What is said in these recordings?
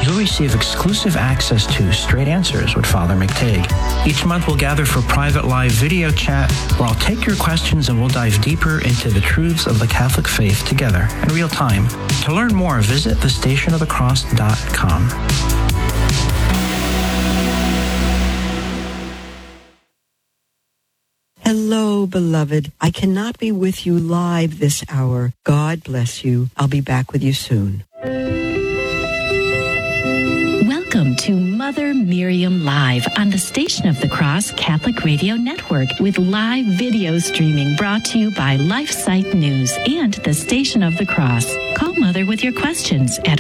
you'll receive exclusive access to Straight Answers with Father McTague. Each month we'll gather for private live video chat where I'll take your questions and we'll dive deeper into the truths of the Catholic faith together in real time. To learn more, visit thestationofthecross.com. Hello, beloved. I cannot be with you live this hour. God bless you. I'll be back with you soon. Welcome to Mother Miriam Live on the Station of the Cross Catholic Radio Network with live video streaming brought to you by LifeSite News and the Station of the Cross. Call Mother with your questions at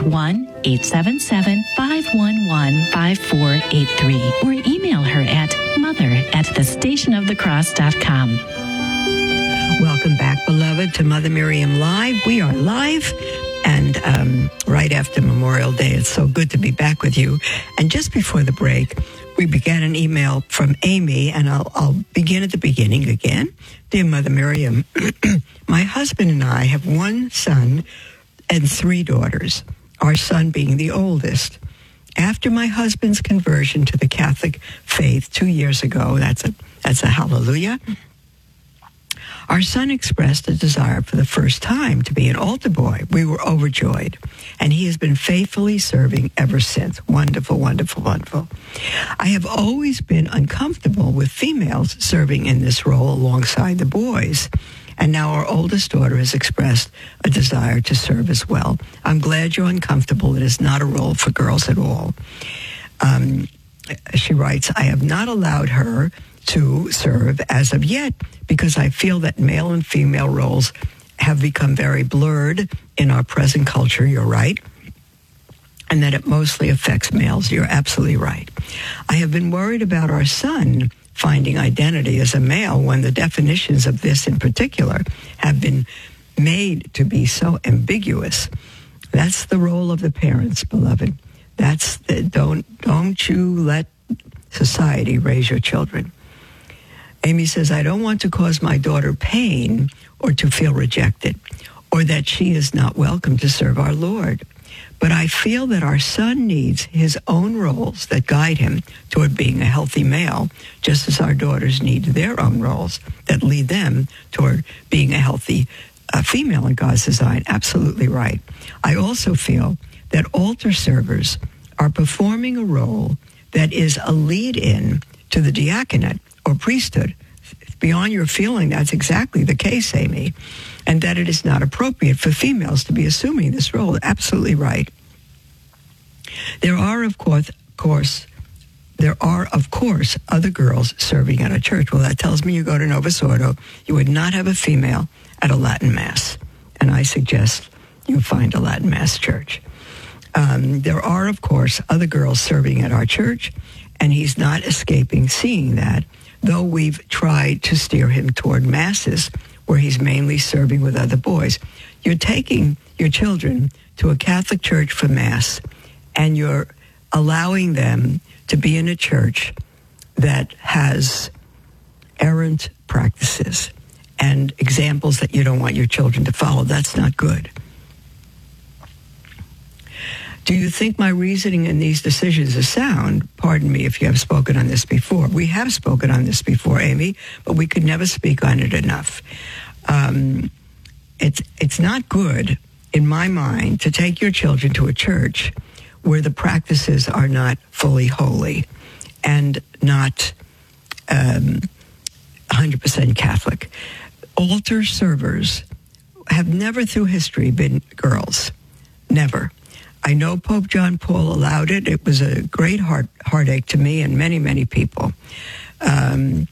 1-877-511-5483 or email her at mother@thestationofthecross.com. Welcome back, beloved, to Mother Miriam Live. We are live and right after Memorial Day. It's so good to be back with you. And just before the break, we began an email from Amy, and I'll begin at the beginning again. Dear Mother Miriam, my husband and I have one son and three daughters, our son being the oldest. After my husband's conversion to the Catholic faith 2 years ago, that's a hallelujah, our son expressed a desire for the first time to be an altar boy. We were overjoyed, and he has been faithfully serving ever since. Wonderful, wonderful, wonderful. I have always been uncomfortable with females serving in this role alongside the boys, and now our oldest daughter has expressed a desire to serve as well. I'm glad you're uncomfortable. It is not a role for girls at all. She writes, I have not allowed her to serve as of yet because I feel that male and female roles have become very blurred in our present culture. You're right. And that it mostly affects males. You're absolutely right. I have been worried about our son finding identity as a male when the definitions of this in particular have been made to be so ambiguous. That's the role of the parents, beloved. Don't you let society raise your children. Amy says, I don't want to cause my daughter pain or to feel rejected or that she is not welcome to serve our Lord. But I feel that our son needs his own roles that guide him toward being a healthy male, just as our daughters need their own roles that lead them toward being a healthy female in God's design. Absolutely right. I also feel that altar servers are performing a role that is a lead-in to the diaconate or priesthood. Beyond your feeling, that's exactly the case, Amy, and that it is not appropriate for females to be assuming this role. Absolutely right. There are, of course, other girls serving at a church. Well, that tells me you go to Novus Ordo, you would not have a female at a Latin Mass, and I suggest you find a Latin Mass church. There are, of course, other girls serving at our church, and he's not escaping seeing that, though we've tried to steer him toward masses where he's mainly serving with other boys. You're taking your children to a Catholic church for Mass, and you're allowing them to be in a church that has errant practices and examples that you don't want your children to follow. That's not good. Do you think my reasoning in these decisions is sound? Pardon me if you have spoken on this before. We have spoken on this before, Amy, but we could never speak on it enough. It's not good, in my mind, to take your children to a church where the practices are not fully holy and not 100% Catholic. Altar servers have never through history been girls. Never. I know Pope John Paul allowed it. It was a great heartache to me and many, many people. I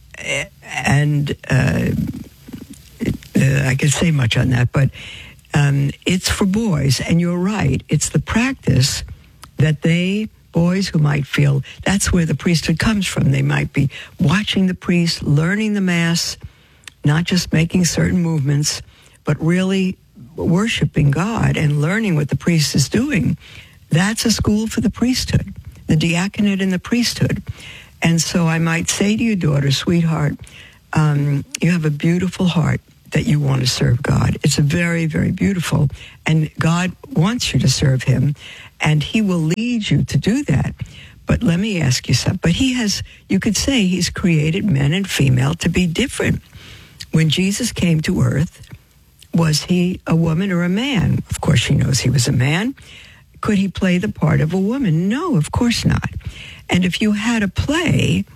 could say much on that, but it's for boys. And you're right. It's the practice that boys who might feel that's where the priesthood comes from. They might be watching the priest, learning the Mass, not just making certain movements, but really worshiping God and learning what the priest is doing. That's a school for the priesthood, the diaconate and the priesthood. And so I might say to your daughter, sweetheart, you have a beautiful heart that you want to serve God. It's very, very beautiful. And God wants you to serve him, and he will lead you to do that. But let me ask you something. But you could say he's created men and female to be different. When Jesus came to earth, was he a woman or a man? Of course she knows he was a man. Could he play the part of a woman? No, of course not. And if you had a play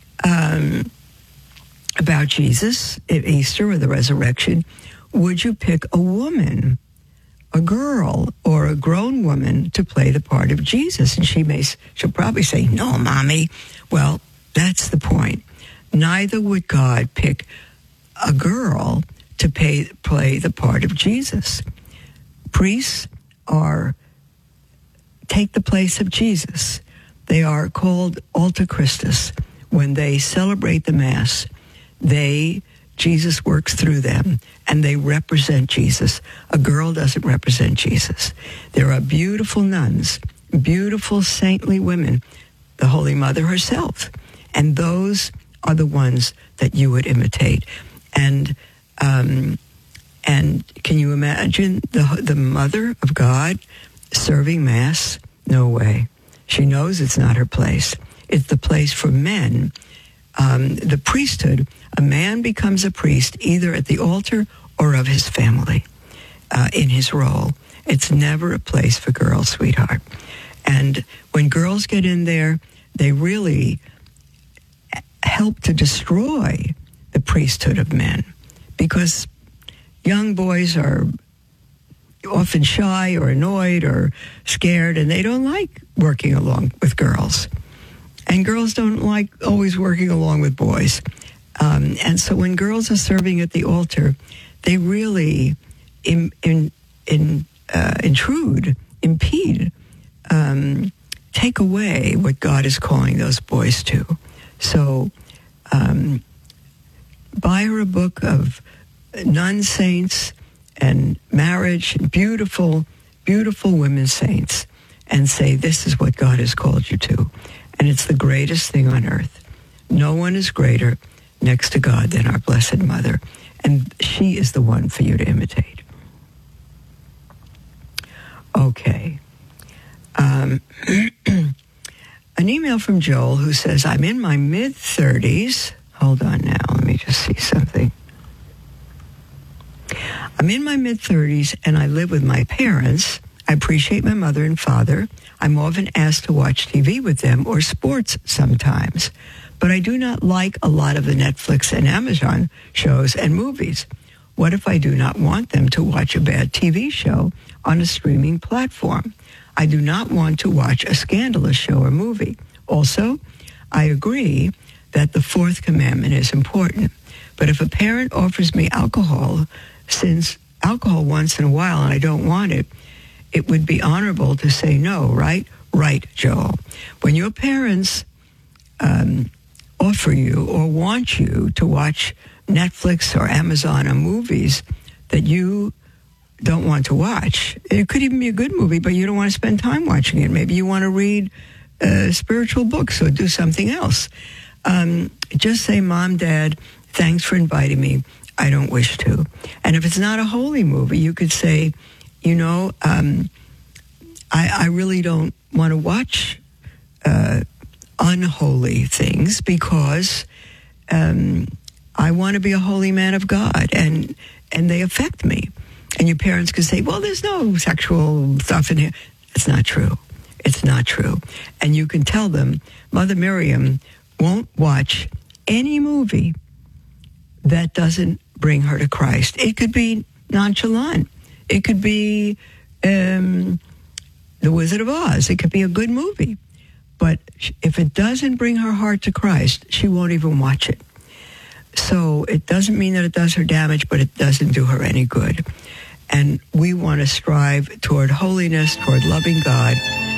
about Jesus at Easter or the resurrection, would you pick a woman, a girl, or a grown woman to play the part of Jesus? And she'll probably say, no, Mommy. Well, that's the point. Neither would God pick a girl to play the part of Jesus. Priests take the place of Jesus. They are called alter Christus. When they celebrate the Mass, Jesus works through them, and they represent Jesus. A girl doesn't represent Jesus. There are beautiful nuns, beautiful saintly women, the Holy Mother herself, and those are the ones that you would imitate. And can you imagine the Mother of God serving Mass? No way. She knows it's not her place. It's the place for men. The priesthood, a man becomes a priest either at the altar or of his family in his role. It's never a place for girls, sweetheart. And when girls get in there, they really help to destroy the priesthood of men, because young boys are often shy or annoyed or scared, and they don't like working along with girls. And girls don't like always working along with boys. And so when girls are serving at the altar, they really intrude, impede, take away what God is calling those boys to. So buy her a book of nun saints and marriage, beautiful, beautiful women saints, and say, this is what God has called you to. And it's the greatest thing on earth. No one is greater next to God than our Blessed Mother. And she is the one for you to imitate. Okay. An email from Joel who says, I'm in my mid-30s. Hold on now. Let me just see something. I'm in my mid-30s and I live with my parents. I appreciate my mother and father. I'm often asked to watch TV with them or sports sometimes. But I do not like a lot of the Netflix and Amazon shows and movies. What if I do not want them to watch a bad TV show on a streaming platform? I do not want to watch a scandalous show or movie. Also, I agree that the fourth commandment is important. But if a parent offers me alcohol once in a while and I don't want it, it would be honorable to say no, right? Right, Joel. When your parents offer you or want you to watch Netflix or Amazon or movies that you don't want to watch, it could even be a good movie, but you don't want to spend time watching it. Maybe you want to read spiritual books or do something else. Just say, Mom, Dad, thanks for inviting me. I don't wish to. And if it's not a holy movie, you could say, I really don't want to watch unholy things because I want to be a holy man of God, and they affect me. And your parents could say, well, there's no sexual stuff in here. It's not true. It's not true. And you can tell them, Mother Miriam won't watch any movie that doesn't bring her to Christ. It could be nonchalant. It could be The Wizard of Oz. It could be a good movie. But if it doesn't bring her heart to Christ, she won't even watch it. So it doesn't mean that it does her damage, but it doesn't do her any good. And we want to strive toward holiness, toward loving God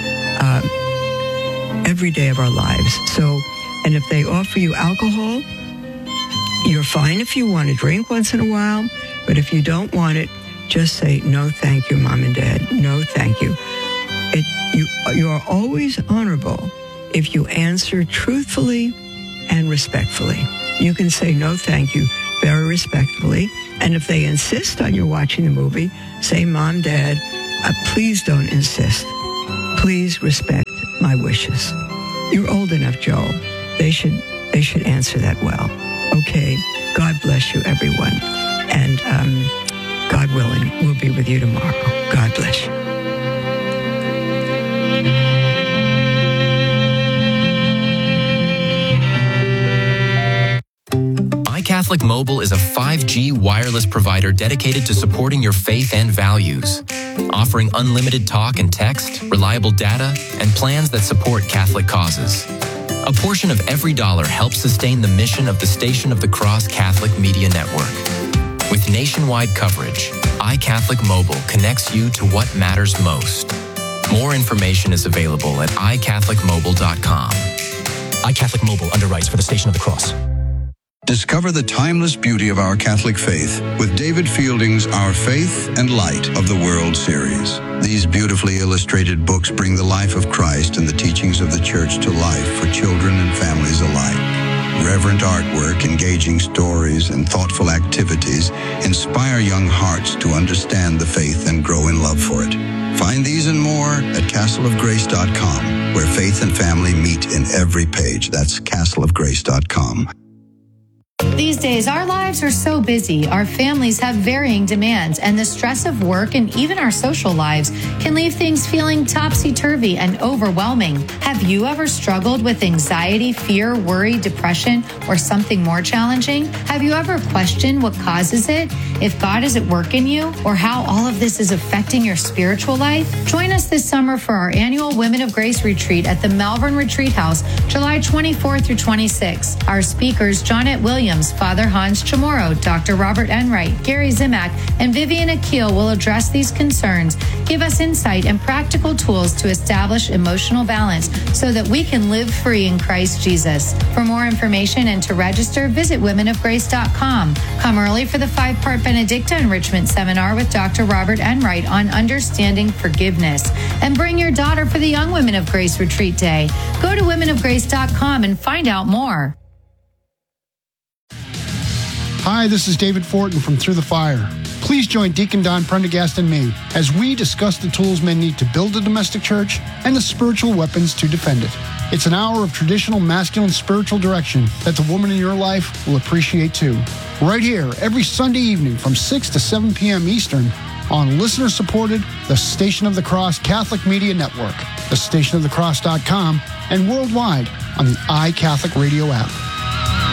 every day of our lives. So, and if they offer you alcohol, you're fine if you want to drink once in a while, but if you don't want it, just say, no, thank you, Mom and Dad. No, thank you. You are always honorable if you answer truthfully and respectfully. You can say, no, thank you, very respectfully. And if they insist on you watching the movie, say, Mom, Dad, please don't insist. Please respect my wishes. You're old enough, Joel. They should answer that well. Okay. God bless you, everyone. And God willing, we'll be with you tomorrow. God bless you. iCatholic Mobile is a 5G wireless provider dedicated to supporting your faith and values, offering unlimited talk and text, reliable data, and plans that support Catholic causes. A portion of every dollar helps sustain the mission of the Station of the Cross Catholic Media Network. With nationwide coverage, iCatholic Mobile connects you to what matters most. More information is available at iCatholicMobile.com. iCatholic Mobile underwrites for the Station of the Cross. Discover the timeless beauty of our Catholic faith with David Fielding's Our Faith and Light of the World series. These beautifully illustrated books bring the life of Christ and the teachings of the Church to life for children and families alike. Reverent artwork, engaging stories, and thoughtful activities inspire young hearts to understand the faith and grow in love for it. Find these and more at castleofgrace.com, where faith and family meet in every page. That's castleofgrace.com. These days, our lives are so busy, our families have varying demands, and the stress of work and even our social lives can leave things feeling topsy-turvy and overwhelming. Have you ever struggled with anxiety, fear, worry, depression, or something more challenging? Have you ever questioned what causes it, if God is at work in you, or how all of this is affecting your spiritual life? Join us this summer for our annual Women of Grace Retreat at the Malvern Retreat House, July 24 through 26. Our speakers, Jonette Williams, Father Hans Chamorro, Dr. Robert Enright, Gary Zimak, and Vivian Akil will address these concerns, give us insight and practical tools to establish emotional balance so that we can live free in Christ Jesus. For more information and to register, visit womenofgrace.com. Come early for the 5-part Benedicta Enrichment Seminar with Dr. Robert Enright on understanding forgiveness. And bring your daughter for the Young Women of Grace Retreat Day. Go to womenofgrace.com and find out more. Hi, this is David Fortin from Through the Fire. Please join Deacon Don Prendergast and me as we discuss the tools men need to build a domestic church and the spiritual weapons to defend it. It's an hour of traditional masculine spiritual direction that the woman in your life will appreciate too. Right here, every Sunday evening from 6 to 7 p.m. Eastern on listener-supported The Station of the Cross Catholic Media Network, thestationofthecross.com, and worldwide on the iCatholic Radio app.